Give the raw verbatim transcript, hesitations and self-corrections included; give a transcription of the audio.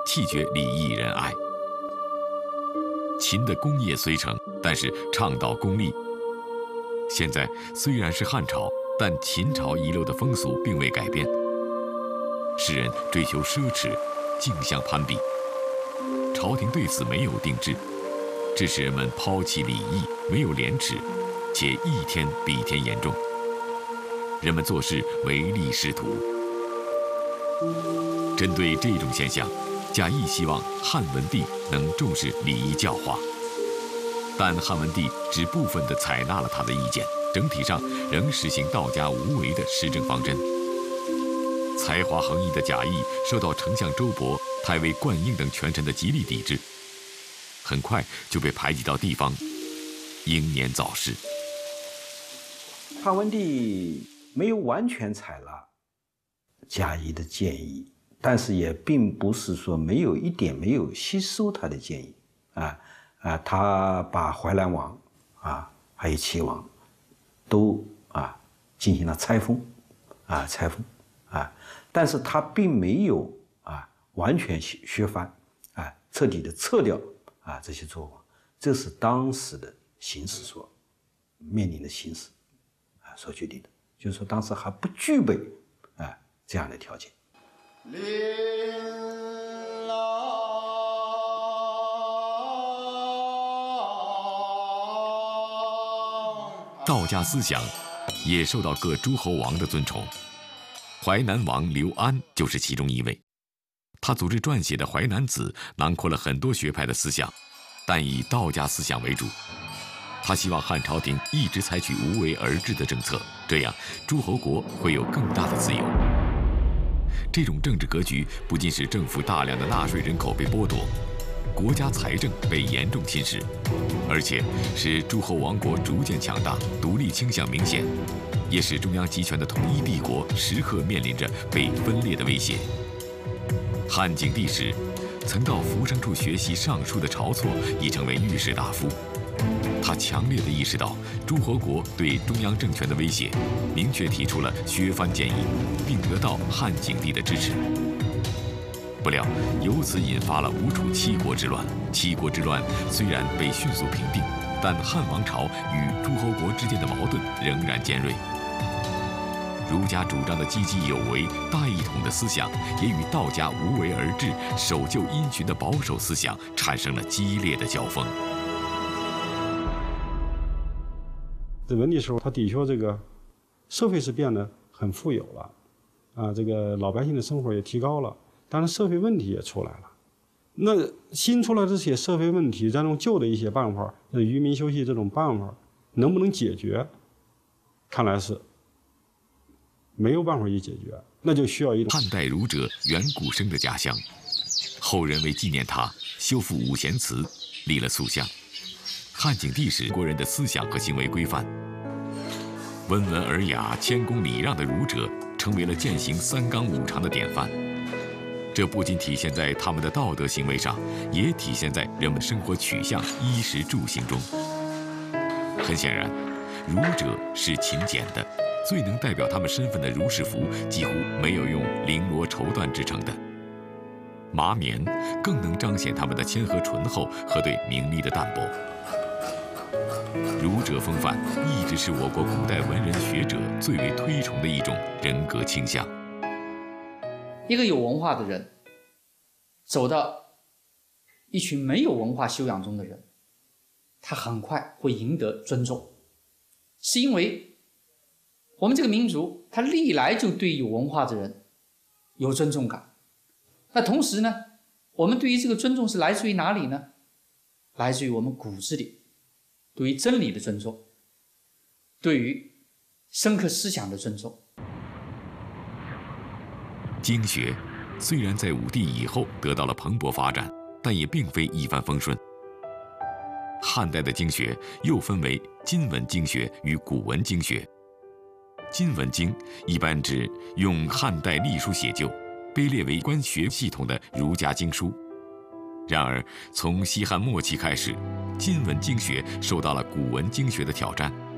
弃绝礼义仁爱。秦的功业虽成，但是倡导功利。现在虽然是汉朝，但秦朝遗留的风俗并未改变。世人追求奢侈，竞相攀比，朝廷对此没有定制，致使人们抛弃礼义，没有廉耻，且一天比一天严重。人们做事唯利是图。针对这种现象，贾谊希望汉文帝能重视礼仪教化，但汉文帝只部分地采纳了他的意见，整体上仍实行道家无为的施政方针。才华横溢的贾谊受到丞相周勃、太尉灌婴等权臣的极力抵制，很快就被排挤到地方，英年早逝。 汉文帝没有完全采纳贾谊的建议，但是也并不是说没有一点没有吸收他的建议啊啊，他把淮南王啊还有齐王都啊进行了拆封啊拆封啊，但是他并没有啊完全削藩啊，彻底的撤掉啊这些纣王，这是当时的形势所面临的形势啊所决定的，就是说当时还不具备啊这样的条件。 道家思想也受到各诸侯王的尊崇，淮南王刘安就是其中一位。他组织撰写的《淮南子》囊括了很多学派的思想，但以道家思想为主。他希望汉朝廷一直采取无为而治的政策，这样诸侯国会有更大的自由。这种政治格局不仅使政府大量的纳税人口被剥夺，国家财政被严重侵蚀，而且使诸侯王国逐渐强大，独立倾向明显，也使中央集权的统一帝国时刻面临着被分裂的威胁。汉景帝时，曾到扶桑处学习尚书的晁错已成为御史大夫。他强烈地意识到诸侯国对中央政权的威胁，明确提出了削藩建议，并得到汉景帝的支持。不料，由此引发了吴楚七国之乱。七国之乱虽然被迅速平定，但汉王朝与诸侯国之间的矛盾仍然尖锐。儒家主张的积极有为、大一统的思想，也与道家无为而治、守旧因循的保守思想产生了激烈的交锋。 在文帝时候，他的确这个社会是变得很富有了，啊，这个老百姓的生活也提高了，当然社会问题也出来了。那新出来这些社会问题，咱用旧的一些办法，愚民休息这种办法，能不能解决？看来是没有办法去解决，那就需要一种汉代儒者远古生的家乡，后人为纪念他，修复五贤祠，立了塑像。汉景帝时国人的思想和行为规范，温文尔雅、谦恭礼让的儒者成为了践行三纲五常的典范。这不仅体现在他们的道德行为上，也体现在人们的生活取向、衣食住行中。很显然，儒者是勤俭的，最能代表他们身份的儒士服几乎没有用绫罗绸缎制成的，麻棉更能彰显他们的谦和醇厚和对名利的淡泊。儒者风范一直是我国古代文人学者最为推崇的一种人格倾向。 一个有文化的人走到一群没有文化修养中的人，他很快会赢得尊重，是因为我们这个民族他历来就对有文化的人有尊重感。那同时呢，我们对于这个尊重是来自于哪里呢？来自于我们骨子里对于真理的尊重，对于深刻思想的尊重。 经学虽然在武帝以后得到了蓬勃发展，但也并非一帆风顺。汉代的经学又分为今文经学与古文经学。今文经一般指用汉代隶书写就，被列为官学系统的儒家经书。然而，从西汉末期开始，今文经学受到了古文经学的挑战。